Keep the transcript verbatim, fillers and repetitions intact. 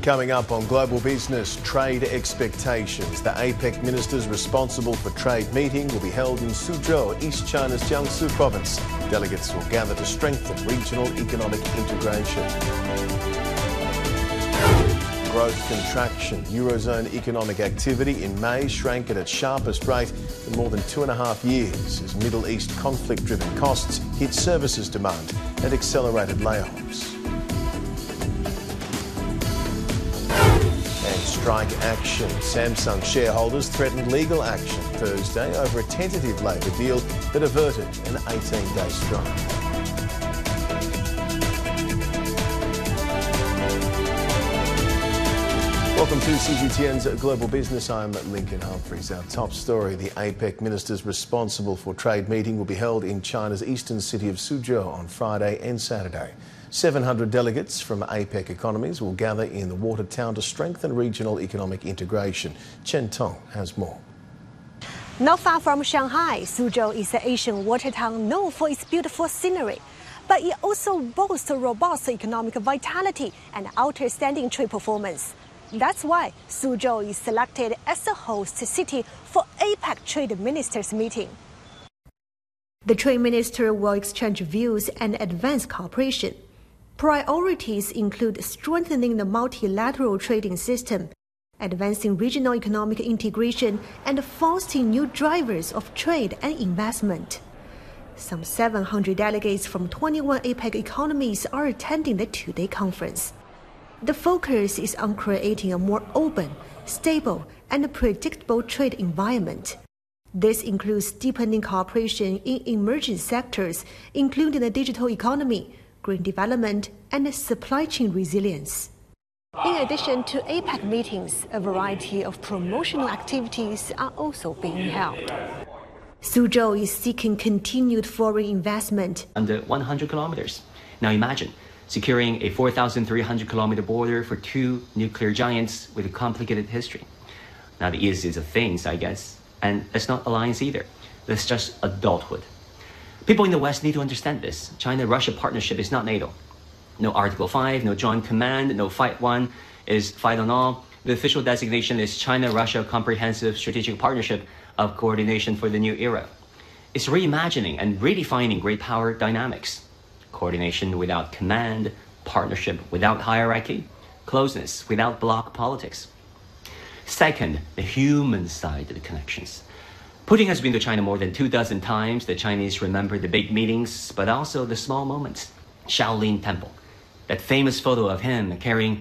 Coming up on Global Business, trade expectations. The APEC ministers responsible for trade meeting will be held in Suzhou, East China's Jiangsu province. Delegates will gather to strengthen regional economic integration. Growth contraction. Eurozone economic activity in May shrank at its sharpest rate in more than two and a half years as Middle East conflict-driven costs hit services demand and accelerated layoffs. Strike action. Samsung shareholders threatened legal action Thursday over a tentative labour deal that averted an eighteen-day strike. Welcome to C G T N's Global Business. I'm Lincoln Humphreys. Our top story, the APEC ministers responsible for trade meeting will be held in China's eastern city of Suzhou on Friday and Saturday. seven hundred delegates from APEC economies will gather in the water town to strengthen regional economic integration. Chen Tong has more. Not far from Shanghai, Suzhou is an Asian water town known for its beautiful scenery. But it also boasts robust economic vitality and outstanding trade performance. That's why Suzhou is selected as the host city for APEC Trade Ministers meeting. The trade minister will exchange views and advance cooperation. Priorities include strengthening the multilateral trading system, advancing regional economic integration, and fostering new drivers of trade and investment. Some seven hundred delegates from twenty-one APEC economies are attending the two-day conference. The focus is on creating a more open, stable, and predictable trade environment. This includes deepening cooperation in emerging sectors, including the digital economy, green development, and supply chain resilience. In addition to APEC meetings, a variety of promotional activities are also being held. Suzhou is seeking continued foreign investment. Under one hundred kilometers. Now imagine securing a four thousand three hundred kilometer border for two nuclear giants with a complicated history. Not the easiest of things, I guess. And it's not alliance either. It's just adulthood. People in the West need to understand this. China-Russia partnership is not NATO. No Article five, no Joint Command, no Fight One is Fight on All. The official designation is China-Russia Comprehensive Strategic Partnership of Coordination for the New Era. It's reimagining and redefining great power dynamics. Coordination without command, partnership without hierarchy, closeness without bloc politics. Second, the human side of the connections. Putin has been to China more than two dozen times. The Chinese remember the big meetings, but also the small moments. Shaolin Temple, that famous photo of him carrying